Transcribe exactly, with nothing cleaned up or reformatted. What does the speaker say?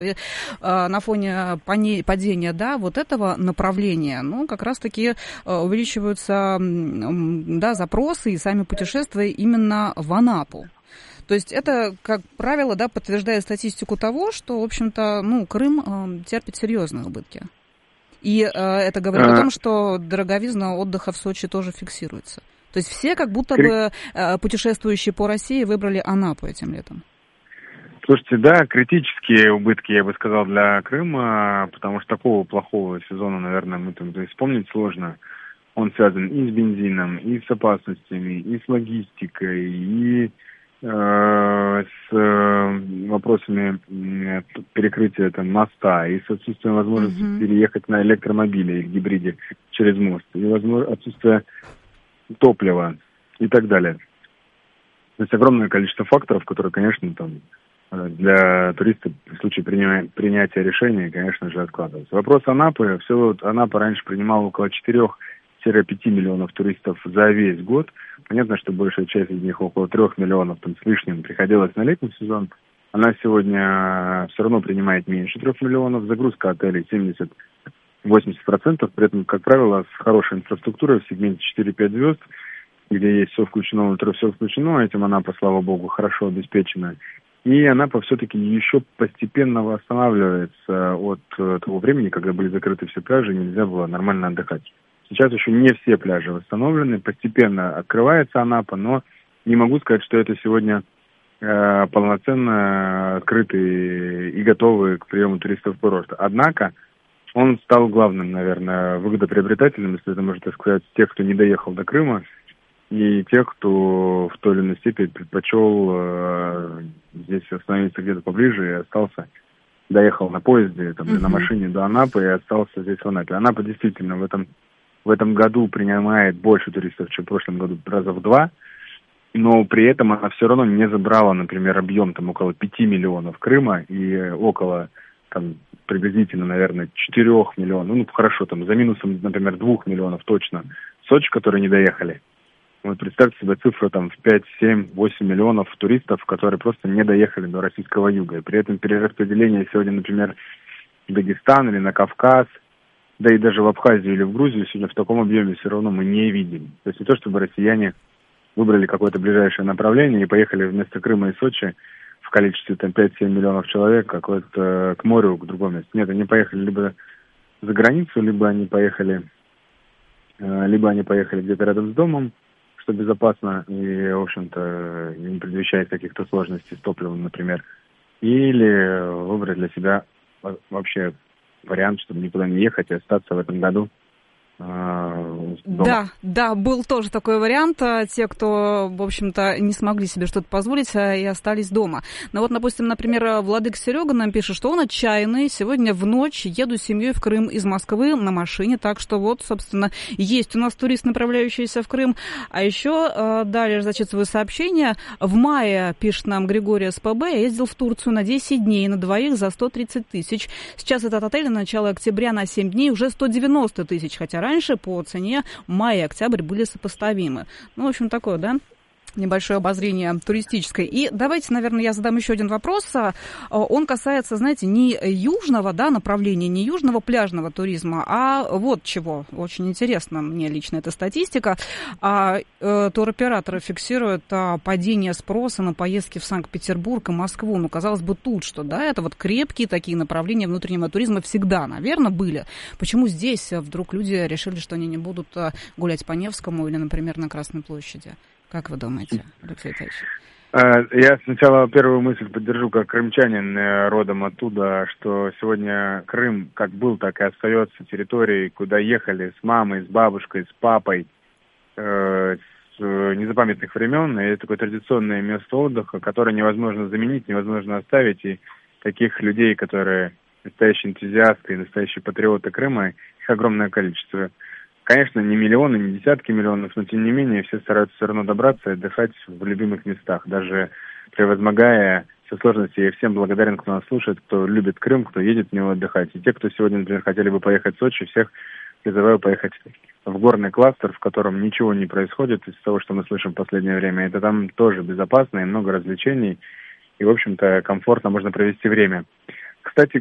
на фоне падения, да, вот этого направления, ну, как раз-таки увеличиваются, да, запросы и сами путешествия именно в Анапу. То есть это, как правило, да, подтверждает статистику того, что, в общем-то, ну, Крым терпит серьезные убытки. И это говорит о том, что дороговизна отдыха в Сочи тоже фиксируется. То есть все как будто бы путешествующие по России выбрали Анапу этим летом. Слушайте, да, критические убытки, я бы сказал, для Крыма, потому что такого плохого сезона, наверное, мы там вспомнить сложно. Он связан и с бензином, и с опасностями, и с логистикой, и э, с э, вопросами э, перекрытия там, моста, и с отсутствием возможности mm-hmm. переехать на электромобиле или гибриде через мост, и возможно, отсутствие топлива и так далее. То есть огромное количество факторов, которые, конечно, там для туристов в случае принятия решения, конечно же, откладываются. Вопрос Анапы. Все, Анапа раньше принимала около четыре-пять миллионов туристов за весь год. Понятно, что большая часть из них, около трех миллионов там, с лишним, приходилось на летний сезон. Она сегодня все равно принимает меньше трех миллионов. Загрузка отелей семьдесят-восемьдесят процентов. При этом, как правило, с хорошей инфраструктурой в сегменте четыре-пять звезд, где есть все включено, внутри все включено. Этим Анапа, слава богу, хорошо обеспечена. И Анапа все-таки еще постепенно восстанавливается от того времени, когда были закрыты все пляжи, и нельзя было нормально отдыхать. Сейчас еще не все пляжи восстановлены, постепенно открывается Анапа, но не могу сказать, что это сегодня э, полноценно открытые и готовые к приему туристов курорта. Однако он стал главным, наверное, выгодоприобретателем, если это можно так сказать, тех, кто не доехал до Крыма, и тех, кто в той или иной степени предпочел э, здесь остановиться где-то поближе и остался, доехал на поезде, там, uh-huh. на машине до Анапы и остался здесь в Анапе. Анапа действительно в этом, в этом году принимает больше туристов, чем в прошлом году, раза в два, но при этом она все равно не забрала, например, объем там около пяти миллионов Крыма и около там приблизительно, наверное, четырёх миллионов, ну хорошо, там за минусом, например, двух миллионов точно Сочи, которые не доехали. Вот представьте себе цифру там в пять, семь, восемь миллионов туристов, которые просто не доехали до российского юга. И при этом перераспределение сегодня, например, в Дагестан или на Кавказ, да и даже в Абхазию или в Грузию сегодня в таком объеме все равно мы не видим. То есть не то, чтобы россияне выбрали какое-то ближайшее направление и поехали вместо Крыма и Сочи в количестве там пять-семь миллионов человек какое-то к морю, к другому месту. Нет, они поехали либо за границу, либо они поехали, либо они поехали где-то рядом с домом, что безопасно и, в общем-то, не предвещает каких-то сложностей с топливом, например. Или выбрать для себя вообще вариант, чтобы никуда не ехать и остаться в этом году дома. Да, да, был тоже такой вариант. Те, кто, в общем-то, не смогли себе что-то позволить и остались дома. Но вот, допустим, например, Владыка Серега нам пишет, что он отчаянный. Сегодня в ночь еду с семьей в Крым из Москвы на машине. Так что вот, собственно, есть у нас турист, направляющийся в Крым. А еще далее зачитываю сообщение. В мае, пишет нам Григорий СПБ, я ездил в Турцию на десять дней на двоих за сто тридцать тысяч. Сейчас этот отель на начало октября на семь дней уже сто девяносто тысяч, хотя раньше по цене май и октябрь были сопоставимы. Ну, в общем, такое, да, небольшое обозрение туристическое. И давайте, наверное, я задам еще один вопрос. Он касается, знаете, не южного, да, направления, не южного пляжного туризма, а вот чего. Очень интересно мне лично эта статистика. А, э, туроператоры фиксируют а, падение спроса на поездки в Санкт-Петербург и Москву. Ну, казалось бы, тут что, да, это вот крепкие такие направления внутреннего туризма всегда, наверное, были. Почему здесь вдруг люди решили, что они не будут гулять по Невскому или, например, на Красной площади? Как вы думаете, Алексей Витальевич? Я сначала первую мысль поддержу как крымчанин родом оттуда, что сегодня Крым как был, так и остается территорией, куда ехали с мамой, с бабушкой, с папой э, с незапамятных времен. И это такое традиционное место отдыха, которое невозможно заменить, невозможно оставить. И таких людей, которые настоящие энтузиасты и настоящие патриоты Крыма, их огромное количество. Конечно, не миллионы, не десятки миллионов, но тем не менее все стараются все равно добраться и отдыхать в любимых местах, даже превозмогая все сложности. Я всем благодарен, кто нас слушает, кто любит Крым, кто едет в него отдыхать. И те, кто сегодня, например, хотели бы поехать в Сочи, всех призываю поехать в горный кластер, в котором ничего не происходит из того, что мы слышим в последнее время. Это там тоже безопасно и много развлечений, и, в общем-то, комфортно можно провести время. Кстати